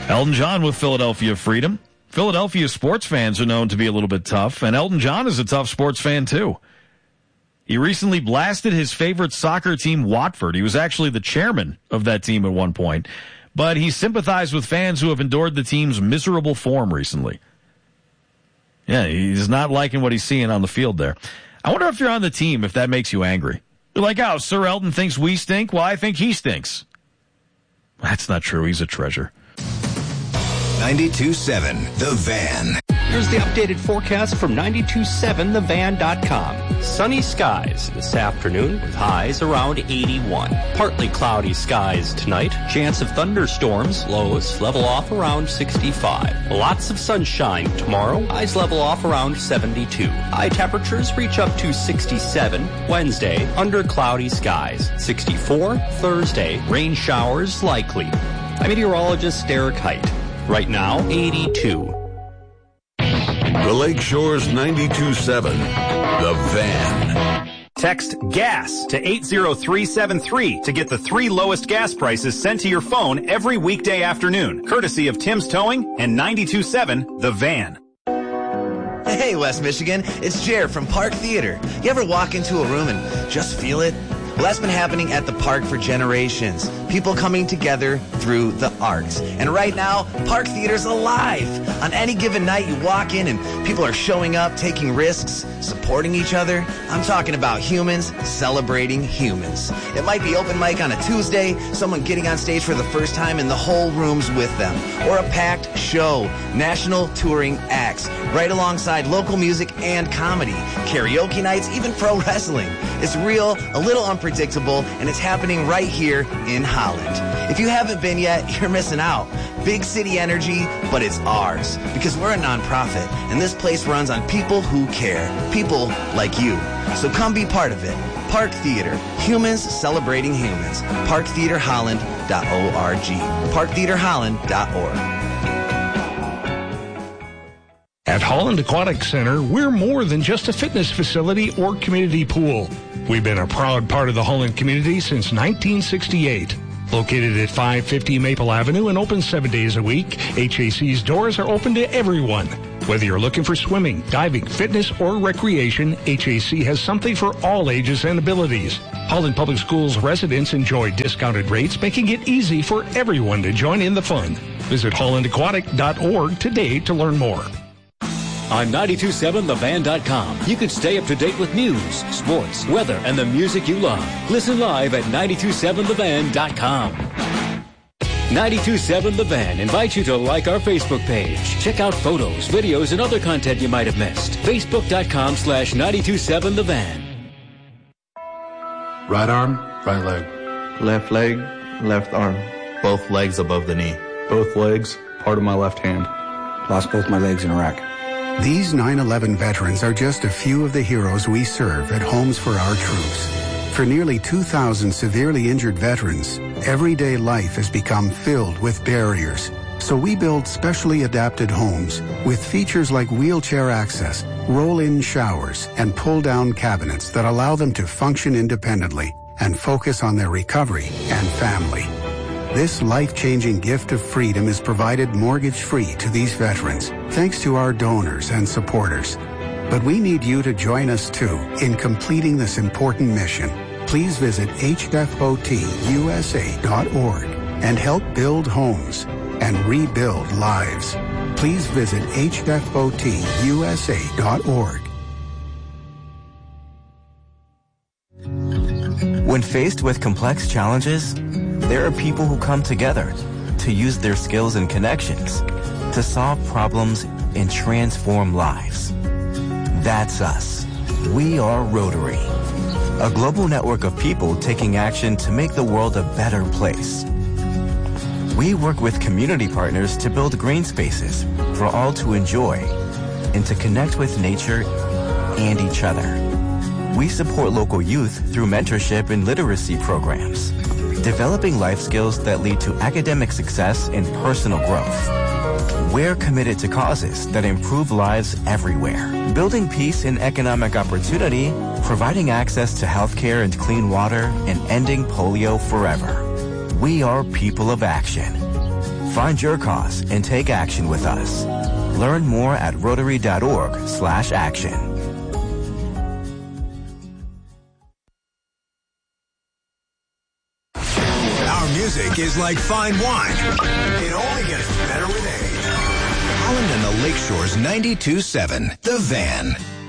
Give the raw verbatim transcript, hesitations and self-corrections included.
Elton John with Philadelphia Freedom. Philadelphia sports fans are known to be a little bit tough, and Elton John is a tough sports fan too. He recently blasted his favorite soccer team, Watford. He was actually the chairman of that team at one point, but he sympathized with fans who have endured the team's miserable form recently. Yeah, he's not liking what he's seeing on the field there. I wonder if you're on the team, if that makes you angry. You're like, oh, Sir Elton thinks we stink? Well, I think he stinks. That's not true. He's a treasure. ninety-two seven The Van. Here's the updated forecast from ninety-two seven the van dot com. Sunny skies this afternoon with highs around eighty-one. Partly cloudy skies tonight. Chance of thunderstorms. Lows level off around sixty-five. Lots of sunshine tomorrow. Highs level off around seventy-two. High temperatures reach up to sixty-seven. Wednesday, under cloudy skies. sixty-four. Thursday, rain showers likely. I'm meteorologist Derek Height. Right now, eighty-two. The Lake Shore's ninety-two seven, The Van. Text GAS to eight zero three seven three to get the three lowest gas prices sent to your phone every weekday afternoon, courtesy of Tim's Towing and ninety-two seven The Van. Hey, West Michigan, it's Jer from Park Theater. You ever walk into a room and just feel it? Well, that's been happening at the park for generations. People coming together through the arts. And right now, Park Theater's alive. On any given night, you walk in and people are showing up, taking risks, supporting each other. I'm talking about humans celebrating humans. It might be open mic on a Tuesday, someone getting on stage for the first time and the whole room's with them. Or a packed show, national touring acts, right alongside local music and comedy. Karaoke nights, even pro wrestling. It's real, a little unpredictable, and it's happening right here in Holland. If you haven't been yet, you're missing out. Big city energy, but it's ours. Because we're a nonprofit, and this place runs on people who care. People like you. So come be part of it. Park Theater. Humans celebrating humans. park theater holland dot org. park theater holland dot org. At Holland Aquatic Center, we're more than just a fitness facility or community pool. We've been a proud part of the Holland community since nineteen sixty-eight. Located at five fifty Maple Avenue and open seven days a week, H A C's doors are open to everyone. Whether you're looking for swimming, diving, fitness, or recreation, H A C has something for all ages and abilities. Holland Public Schools residents enjoy discounted rates, making it easy for everyone to join in the fun. Visit holland aquatic dot org today to learn more. On ninety-two seven the van dot com, you can stay up to date with news, sports, weather, and the music you love. Listen live at ninety-two seven the van dot com. ninety-two seven The Van invites you to like our Facebook page. Check out photos, videos, and other content you might have missed. Facebook dot com slash ninety-two seven the van. Right arm, right leg. Left leg, left arm. Both legs above the knee. Both legs, part of my left hand. Lost both my legs in Iraq. These nine eleven veterans are just a few of the heroes we serve at Homes for Our Troops. For nearly two thousand severely injured veterans, everyday life has become filled with barriers. So we build specially adapted homes with features like wheelchair access, roll-in showers, and pull-down cabinets that allow them to function independently and focus on their recovery and family. This life-changing gift of freedom is provided mortgage-free to these veterans, thanks to our donors and supporters. But we need you to join us, too, in completing this important mission. Please visit H F O T U S A dot org and help build homes and rebuild lives. Please visit H F O T U S A dot org. When faced with complex challenges, there are people who come together to use their skills and connections to solve problems and transform lives. That's us. We are Rotary, a global network of people taking action to make the world a better place. We work with community partners to build green spaces for all to enjoy and to connect with nature and each other. We support local youth through mentorship and literacy programs, developing life skills that lead to academic success and personal growth. We're committed to causes that improve lives everywhere, building peace and economic opportunity, providing access to healthcare and clean water, and ending polio forever. We are people of action. Find your cause and take action with us. Learn more at rotary.org slash action. Our music is like fine wine. It only gets better with age. Holland and the Lakeshore's ninety-two point seven, The Van.